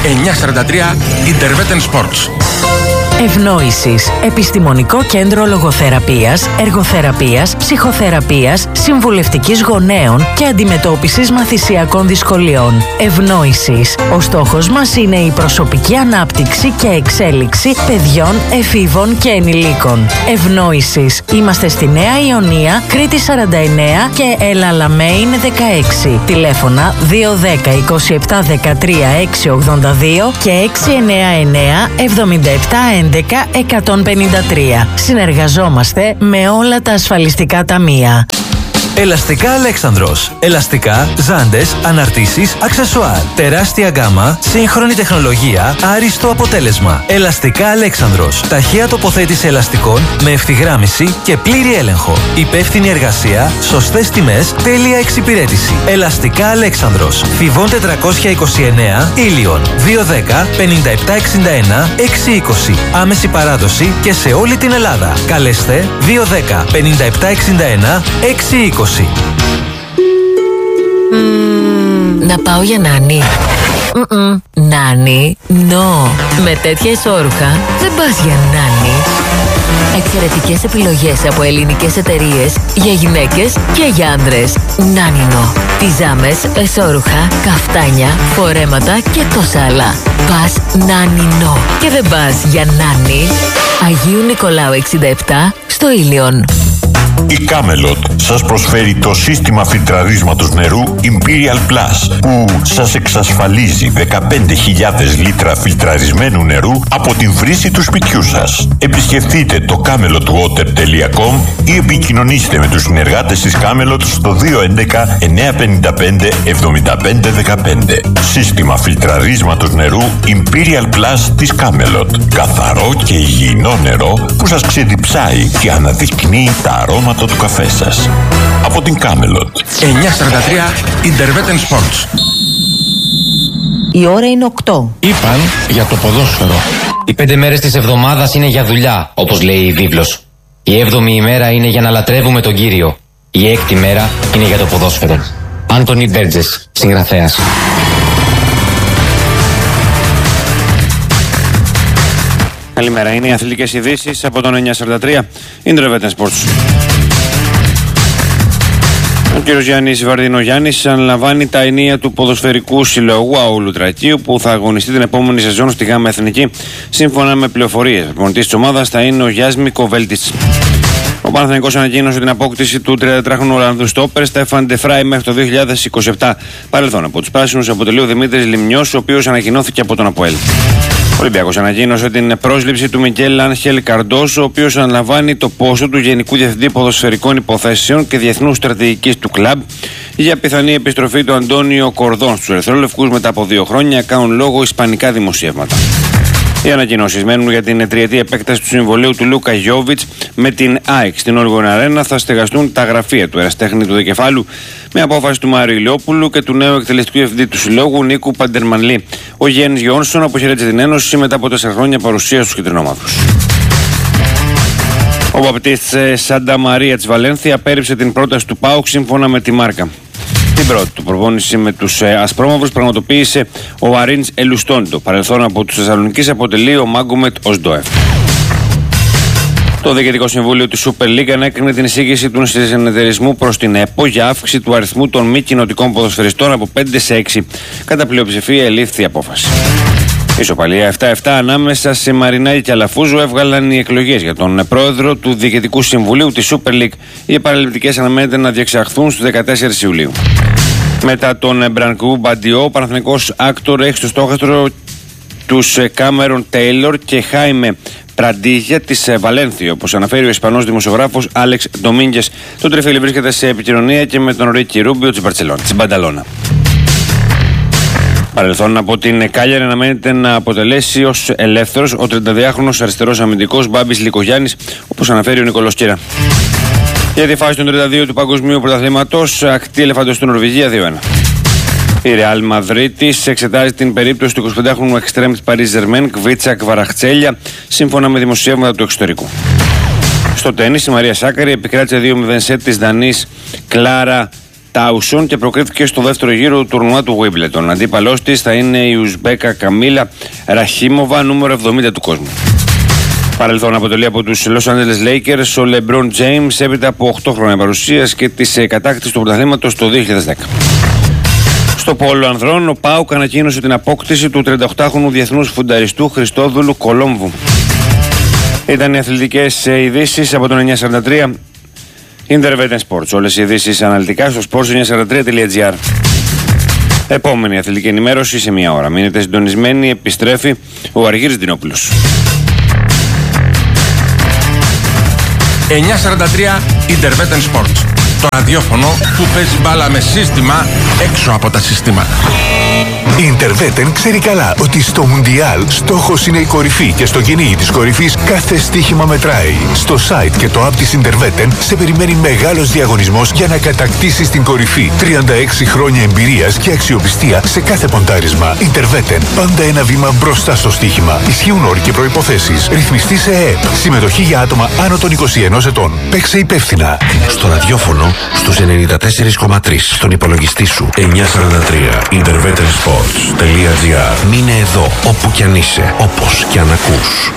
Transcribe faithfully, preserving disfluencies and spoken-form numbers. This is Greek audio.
εννιακόσια σαράντα τρία Interveten Sports. Ευνόησης. Επιστημονικό κέντρο λογοθεραπείας, εργοθεραπείας, ψυχοθεραπείας, συμβουλευτικής γονέων και αντιμετώπισης μαθησιακών δυσκολιών. Ευνόησης. Ο στόχος μας είναι η προσωπική ανάπτυξη και εξέλιξη παιδιών, εφήβων και ενηλίκων. Ευνόησης. Είμαστε στη Νέα Ιωνία, Κρήτη σαράντα εννέα και Ελαλαμέιν δεκαέξι. Τηλέφωνα δύο ένα μηδέν είκοσι επτά δεκατρία έξι ογδόντα δύο και έξι εννέα εννέα εβδομήντα επτά έντεκα εκατόν πενήντα τρία. Συνεργαζόμαστε με όλα τα ασφαλιστικά ταμεία. Ελαστικά Αλέξανδρος. Ελαστικά, ζάντες, αναρτήσεις, αξεσουάρ. Τεράστια γκάμα, σύγχρονη τεχνολογία, άριστο αποτέλεσμα. Ελαστικά Αλέξανδρος. Ταχεία τοποθέτηση ελαστικών με ευθυγράμμιση και πλήρη έλεγχο. Υπεύθυνη εργασία, σωστές τιμές, τέλεια εξυπηρέτηση. Ελαστικά Αλέξανδρος. Φιβών τετρακόσια είκοσι εννέα, Ήλιον. δύο ένα μηδέν πενήντα επτά εξήντα ένα εξακόσια είκοσι. Άμεση παράδοση και σε όλη την Ελλάδα. Καλέστε δύο ένα μηδέν πενήντα επτά εξήντα ένα εξακόσια είκοσι. Mm, να πάω για νάνι. Mm-mm. Νάνι, νο. Με τέτοια ισόρουχα δεν πας για νάνι. Εξαιρετικές επιλογές από ελληνικές εταιρείες για γυναίκες και για άντρες. Νάνινο. Πιζάμες, εσόρουχα, καφτάνια, φορέματα και τόσα άλλα. Πας Νάνινο. Και δεν πας για νάνι. Αγίου Νικολάου εξήντα επτά στο Ήλιον. Η Camelot σας προσφέρει το σύστημα φιλτραρίσματος νερού Imperial Plus που σας εξασφαλίζει δεκαπέντε χιλιάδες λίτρα φιλτραρισμένου νερού από την βρύση του σπιτιού σας. Επισκεφτείτε το camelot water τελεία com ή επικοινωνήστε με τους συνεργάτες της Camelot στο δύο ένα ένα εννιά πέντε πέντε εβδομήντα πέντε δεκαπέντε. Σύστημα φιλτραρίσματος νερού Imperial Plus της Camelot. Καθαρό και υγιεινό νερό που σας ξεδιψάει και αναδεικνύει τα αρώματα του καφέ σας. Από την Camelot. εννιακόσια σαράντα τρία Interveten Sports. Η ώρα είναι οκτώ. Είπαν για το ποδόσφαιρο. Οι πέντε μέρες της εβδομάδας είναι για δουλειά, όπως λέει η βίβλος. Η έβδομη ημέρα είναι για να λατρεύουμε τον Κύριο. Η έκτη μέρα είναι για το ποδόσφαιρο. Άντονι Μπέρτζες, συγγραφέας. Καλημέρα, είναι οι αθλητικές ειδήσεις από τον εννιακόσια σαράντα τρία Interveten Sports. Ο κύριος Γιάννης Βαρδινογιάννης αναλαμβάνει τα ενία του ποδοσφαιρικού συλλόγου Αούλου Τρακίου που θα αγωνιστεί την επόμενη σεζόν στη ΓΑΜΑ Εθνική. Σύμφωνα με πληροφορίες, ο προπονητής της ομάδας θα είναι ο Γιάσμι Κοβέλτιτς. Ο Παναθηναϊκός ανακοίνωσε την απόκτηση του τριαντατετράχρονου Ολλανδού στόπερ Στέφαν Ντεφράι μέχρι το δύο χιλιάδες είκοσι επτά. Παρελθόν από τους πράσινους αποτελεί ο Δημήτρης Λιμνιός, ο οποίος ανακοινώθηκε από τον ΑΠΟΕΛ. Ο Ολυμπιακός ανακοίνωσε την πρόσληψη του Μικέλ Άνχελ Καρντόσο, ο οποίος αναλαμβάνει το πόστο του Γενικού Διευθυντή Ποδοσφαιρικών Υποθέσεων και Διεθνούς Στρατηγικής του κλαμπ για πιθανή επιστροφή του Αντώνιο Κορδόν στους Ερυθρόλευκους μετά από δύο χρόνια, κάνουν λόγο ισπανικά δημοσιεύματα. Οι ανακοινώσεις μένουν για την τριετή επέκταση του συμβολαίου του Λούκα Γιόβιτς με την ΑΕΚ στην Όλγον Αρένα. Θα στεγαστούν τα γραφεία του ερασιτέχνη του Δικεφάλου με απόφαση του Μάριου Ηλιόπουλου και του νέου εκτελεστικού διευθυντή του συλλόγου Νίκου Παντερμανλή. Ο Γιάννης Γιόνσον αποχαιρέτησε την Ένωση μετά από τέσσερα χρόνια παρουσία στους κυτρινόμαυρους. Ο Μπαπτίστ Σάντα Μαρία της Βαλένθια απέρριψε την πρόταση του ΠΑΟΚ σύμφωνα με τη Μάρκα. Την πρώτη του προπόνηση με τους ε, Ασπρόμαυρους πραγματοποίησε ο Αρίντς Ελουστόντο. Παρελθόν από τους Θεσσαλονικείς αποτελεί ο Μάγκομετ Οσντόεφ. Το Διοικητικό Συμβούλιο της Super League ανέκρινε την εισήγηση του συνεταιρισμού προς την ΕΠΟ για αύξηση του αριθμού των μη κοινοτικών ποδοσφαιριστών από πέντε σε έξι. Κατά πλειοψηφία ελήφθη η απόφαση. Ισοπαλία επτά επτά ανάμεσα σε Μαρινάκη και Αλαφούζο έβγαλαν οι εκλογές για τον πρόεδρο του Διοικητικού Συμβουλίου της Super League. Οι επαναληπτικές αναμένεται να διεξαχθούν στις δεκατέσσερις Ιουλίου. Μετά τον Μπρανκού Μπαντιό, ο Παναθηναϊκός Άκτορ έχει στο στόχαστρο τους Κάμερον Τέιλορ και Χάιμε Πραντίγια της Βαλένθιο, όπως αναφέρει ο Ισπανός δημοσιογράφος Άλεξ Ντομίνγκες. Το τριφύλι βρίσκεται σε επικοινωνία και με τον Ρίκι Ρούμπιο της Μπαρτσελόνα, της Μπανταλώνα. Παρελθόν από την Κάλιαρη αναμένεται να αποτελέσει ως ελεύθερος ο τριανταδυάχρονος αριστερός αμυντικός Μπάμπης Λικογιάννης, όπως αναφέρει ο Νικολός Κύρα. Για τη φάση των τριάντα δύο του Παγκοσμίου Πρωταθλήματος, ακτή ελεφαντοστού Νορβηγία δύο ένα. Η Ρεάλ Μαδρίτης εξετάζει την περίπτωση του εικοσιπεντάχρονου εξτρέμ της Παρίζ Ζερμέν Κβίτσα Κβαραχτσέλια, σύμφωνα με δημοσιεύματα του εξωτερικού. Στο τένις, η Μαρία Σάκαρη επικράτησε δύο μηδέν σετ της Δανής Κλάρα Τάουσον και προκρίθηκε στο δεύτερο γύρο του τουρνουά του Wimbledon. Αντίπαλός της θα είναι η Ουσμπέκα Καμίλα Ραχίμοβα, νούμερο εβδομήντα του κόσμου. Παρελθόν αποτελεί από τους Los Angeles Lakers ο LeBron James έπειτα από οκτώ χρόνια παρουσίας και της κατάκτησης του πρωταθλήματος το δύο χιλιάδες δέκα. Στο πόλο ανδρών, ο ΠΑΟΚ ανακοίνωσε την απόκτηση του τριανταοκτάχρονου διεθνούς φουνταριστού Χριστόδουλου Κολόμβου. Ήταν οι αθλητικές ειδήσεις από τον εννιακόσια σαράντα τρία Intervetten Sports. Όλες οι ειδήσεις αναλυτικά στο sports εννιακόσια σαράντα τρία τελεία τζι άρ. Επόμενη αθλητική ενημέρωση σε μία ώρα. Μείνετε συντονισμένοι, επιστρέφει ο Αργύρης Δινόπουλος. εννιακόσια σαράντα τρία Intervetten Sports. Το ραδιόφωνο που παίζει μπάλα με σύστημα έξω από τα συστήματα. Η Intervetten ξέρει καλά ότι στο Μουντιάλ στόχος είναι η κορυφή και στο κυνήγι της κορυφής κάθε στοίχημα μετράει. Στο site και το app της Intervetten σε περιμένει μεγάλος διαγωνισμός για να κατακτήσεις την κορυφή. τριάντα έξι χρόνια εμπειρίας και αξιοπιστία σε κάθε ποντάρισμα. Intervetten, πάντα ένα βήμα μπροστά στο στοίχημα. Ισχύουν όροι και προϋποθέσεις. Ρυθμιστή σε ΕΕΠ. Συμμετοχή για άτομα άνω των είκοσι ενός ετών. Παίξε υπεύθυνα. Στο ραδιόφωνο στους ενενήντα τέσσερα κόμμα τρία. Στον υπολογιστή σου εννιακόσια σαράντα τρία Intervetten Sports. Μείνε εδώ, όπου κι αν είσαι, όπως κι αν ακούς.